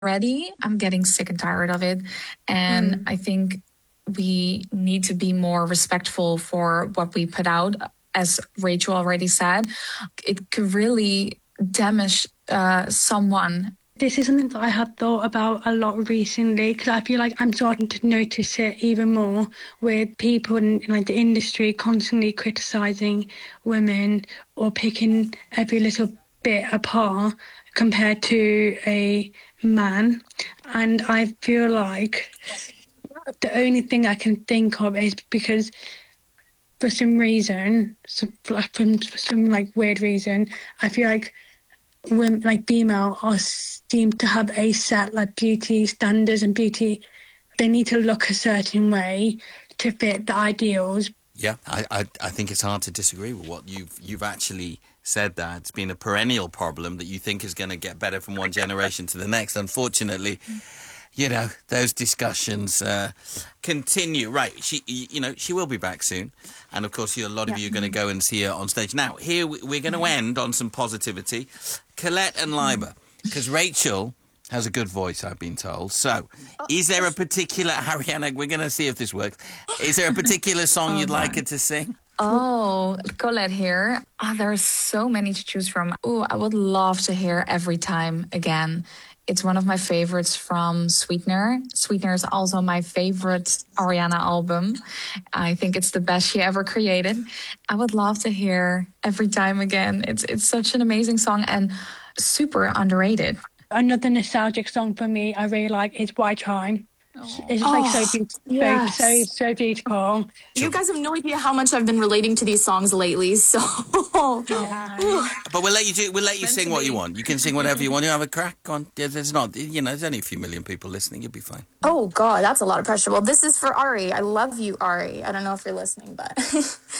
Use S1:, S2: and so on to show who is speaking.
S1: already. I'm getting sick and tired of it. And I think we need to be more respectful for what we put out. As Rachel already said, it could really damage someone.
S2: This is something that I have thought about a lot recently because I feel like I'm starting to notice it even more with people in like the industry constantly criticising women or picking every little bit apart compared to a man. And I feel like the only thing I can think of is because for some reason, for some like weird reason, I feel like women, like female, are seem to have a set like beauty standards and beauty. They need to look a certain way to fit the ideals.
S3: Yeah, I think it's hard to disagree with what you've actually said. That it's been a perennial problem that you think is going to get better from one generation to the next. Unfortunately, those discussions continue. Right, she will be back soon, and of course, a lot of you are going to go and see her on stage. Now, here we're going to end on some positivity. Colette and Liber, because Rachel has a good voice, I've been told. So, is there a particular, Ariana, we're going to see if this works. Is there a particular song you'd like her to sing?
S1: Oh, Colette here. There are so many to choose from. Oh, I would love to hear Every Time Again. It's one of my favorites from Sweetener. Sweetener is also my favorite Ariana album. I think it's the best she ever created. I would love to hear Every Time Again. It's such an amazing song and super underrated.
S2: Another nostalgic song for me I really like is Why Time. It's just so beautiful.
S4: Yes.
S2: So beautiful.
S4: You guys have no idea how much I've been relating to these songs lately. So,
S3: But we'll let you sing what you want. You can sing whatever you want. You have a crack on. There's there's only a few million people listening. You'll be fine.
S4: oh God, that's a lot of pressure. Well, this is for Ari. I love you, Ari. I don't know if you're listening, but